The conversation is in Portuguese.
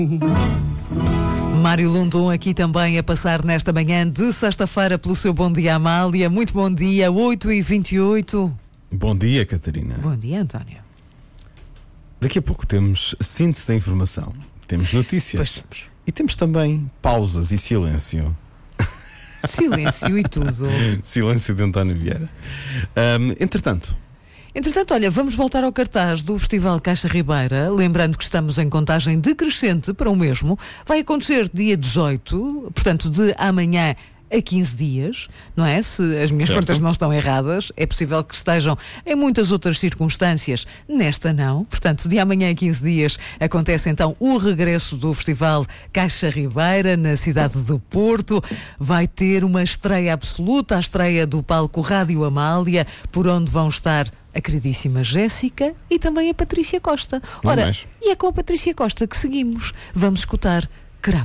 Mário Lundum aqui também a passar nesta manhã de sexta-feira pelo seu Bom Dia Amália. Muito bom dia, 8h28. Bom dia, Catarina. Bom dia, António. Daqui a pouco temos síntese da informação, temos notícias. Pois temos. E temos também pausas e silêncio. Silêncio e tudo. Silêncio de António Vieira. Entretanto, olha, vamos voltar ao cartaz do Festival Caixa Ribeira, lembrando que estamos em contagem decrescente para o mesmo. Vai acontecer dia 18, portanto de amanhã a 15 dias, não é? Se as minhas contas não estão erradas, é possível que estejam em muitas outras circunstâncias, nesta não. Portanto, de amanhã a 15 dias acontece então o regresso do Festival Caixa Ribeira na cidade do Porto. Vai ter uma estreia absoluta, a estreia do palco Rádio Amália, por onde vão estar a queridíssima Jéssica e também a Patrícia Costa. Ora, e é com a Patrícia Costa que seguimos. Vamos escutar